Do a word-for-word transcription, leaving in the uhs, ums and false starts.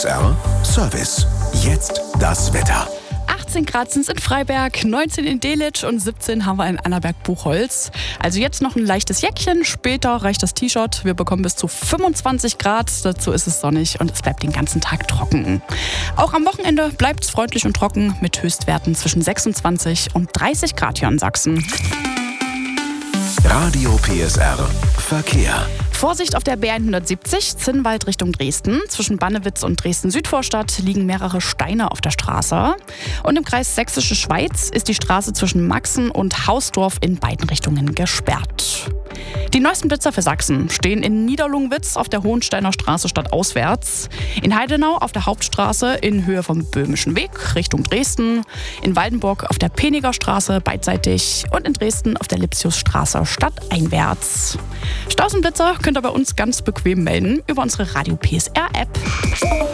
R Service. Jetzt das Wetter. achtzehn Grad sind es in Freiberg, neunzehn in Delitzsch und siebzehn haben wir in Annaberg-Buchholz. Also jetzt noch ein leichtes Jäckchen, später reicht das T-Shirt. Wir bekommen bis zu fünfundzwanzig Grad, dazu ist es sonnig und es bleibt den ganzen Tag trocken. Auch am Wochenende bleibt es freundlich und trocken mit Höchstwerten zwischen sechsundzwanzig und dreißig Grad hier in Sachsen. Radio P S R Verkehr. Vorsicht auf der B hundertsiebzig, Zinnwald Richtung Dresden. Zwischen Bannewitz und Dresden-Südvorstadt liegen mehrere Steine auf der Straße. Und im Kreis Sächsische Schweiz ist die Straße zwischen Maxen und Hausdorf in beiden Richtungen gesperrt. Die neuesten Blitzer für Sachsen stehen in Niederlungwitz auf der Hohensteiner Straße stadtauswärts, in Heidenau auf der Hauptstraße in Höhe vom Böhmischen Weg Richtung Dresden, in Waldenburg auf der Peniger Straße beidseitig und in Dresden auf der Lipsiusstraße stadteinwärts. Staus und Blitzer könnt ihr bei uns ganz bequem melden über unsere Radio P S R App.